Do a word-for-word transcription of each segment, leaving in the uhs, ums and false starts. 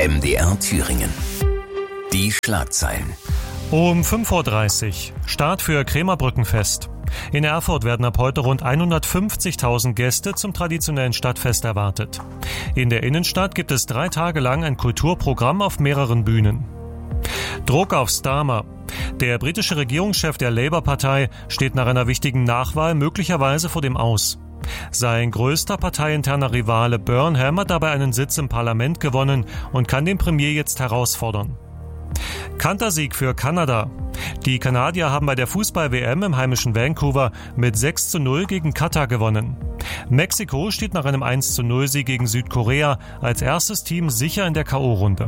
M D R Thüringen. Die Schlagzeilen. Um fünf Uhr dreißig. Start für Krämerbrückenfest. In Erfurt werden ab heute rund hundertfünfzigtausend Gäste zum traditionellen Stadtfest erwartet. In der Innenstadt gibt es drei Tage lang ein Kulturprogramm auf mehreren Bühnen. Druck auf Starmer. Der britische Regierungschef der Labour-Partei steht nach einer wichtigen Nachwahl möglicherweise vor dem Aus. Sein größter parteiinterner Rivale Burnham hat dabei einen Sitz im Parlament gewonnen und kann den Premier jetzt herausfordern. Kantersieg für Kanada. Die Kanadier haben bei der Fußball-W M im heimischen Vancouver mit sechs zu null gegen Katar gewonnen. Mexiko steht nach einem eins zu null Sieg gegen Südkorea als erstes Team sicher in der K O-Runde.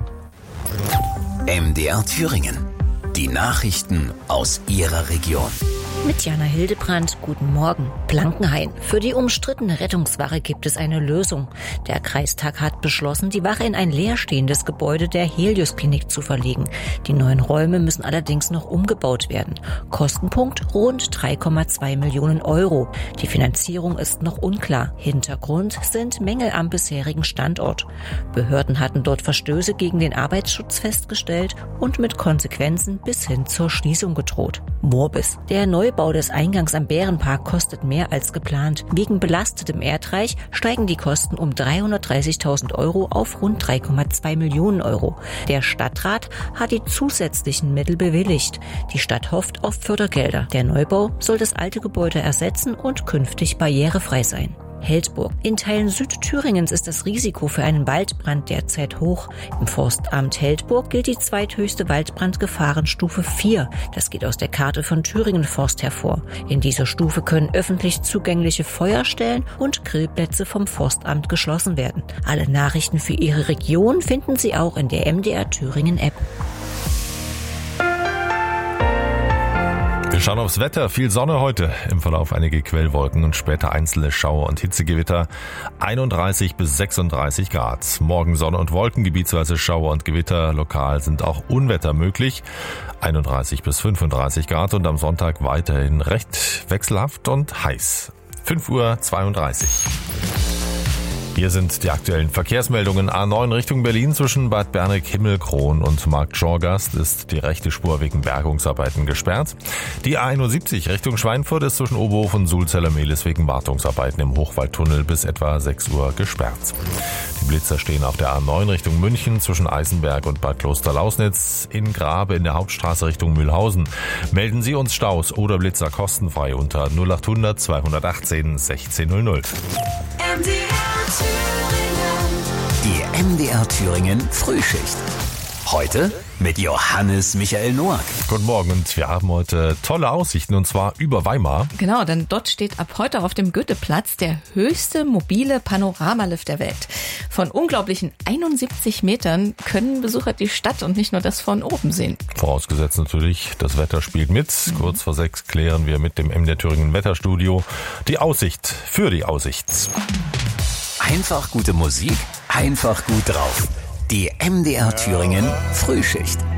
M D R Thüringen. Die Nachrichten aus Ihrer Region. Mit Jana Hildebrandt, guten Morgen. Blankenhain. Für die umstrittene Rettungswache gibt es eine Lösung. Der Kreistag hat beschlossen, die Wache in ein leerstehendes Gebäude der Helios-Klinik zu verlegen. Die neuen Räume müssen allerdings noch umgebaut werden. Kostenpunkt rund drei Komma zwei Millionen Euro. Die Finanzierung ist noch unklar. Hintergrund sind Mängel am bisherigen Standort. Behörden hatten dort Verstöße gegen den Arbeitsschutz festgestellt und mit Konsequenzen bis hin zur Schließung gedroht. Morbis. Der Neubau des Eingangs am Bärenpark kostet mehr als geplant. Wegen belastetem Erdreich steigen die Kosten um dreihundertdreißigtausend Euro auf rund drei Komma zwei Millionen Euro. Der Stadtrat hat die zusätzlichen Mittel bewilligt. Die Stadt hofft auf Fördergelder. Der Neubau soll das alte Gebäude ersetzen und künftig barrierefrei sein. Heldburg. In Teilen Südthüringens ist das Risiko für einen Waldbrand derzeit hoch. Im Forstamt Heldburg gilt die zweithöchste Waldbrandgefahrenstufe vier. Das geht aus der Karte von Thüringen Forst hervor. In dieser Stufe können öffentlich zugängliche Feuerstellen und Grillplätze vom Forstamt geschlossen werden. Alle Nachrichten für Ihre Region finden Sie auch in der M D R Thüringen App. Wir schauen aufs Wetter. Viel Sonne heute. Im Verlauf einige Quellwolken und später einzelne Schauer und Hitzegewitter. einunddreißig bis sechsunddreißig Grad. Morgen Sonne und Wolken, gebietsweise Schauer und Gewitter. Lokal sind auch Unwetter möglich. einunddreißig bis fünfunddreißig Grad und am Sonntag weiterhin recht wechselhaft und heiß. fünf Uhr zweiunddreißig. Hier sind die aktuellen Verkehrsmeldungen. A neun Richtung Berlin zwischen Bad Berneck-Himmelkron und Marktschorgast ist die rechte Spur wegen Bergungsarbeiten gesperrt. Die A einundsiebzig Richtung Schweinfurt ist zwischen Oberhof und Sulzeller-Mehlis wegen Wartungsarbeiten im Hochwaldtunnel bis etwa sechs Uhr gesperrt. Die Blitzer stehen auf der A neun Richtung München zwischen Eisenberg und Bad Klosterlausnitz. In Grabe in der Hauptstraße Richtung Mühlhausen. Melden Sie uns Staus oder Blitzer kostenfrei unter null achthundert zweihundertachtzehn sechzehn null null. Die M D R Thüringen Frühschicht. Heute mit Johannes Michael Noack. Guten Morgen und wir haben heute tolle Aussichten und zwar über Weimar. Genau, denn dort steht ab heute auf dem Goetheplatz der höchste mobile Panoramalift der Welt. Von unglaublichen einundsiebzig Metern können Besucher die Stadt und nicht nur das von oben sehen. Vorausgesetzt natürlich, das Wetter spielt mit. Mhm. Kurz vor sechs klären wir mit dem M D R Thüringen Wetterstudio die Aussicht für die Aussicht. Einfach gute Musik, einfach gut drauf. Die M D R Thüringen Frühschicht.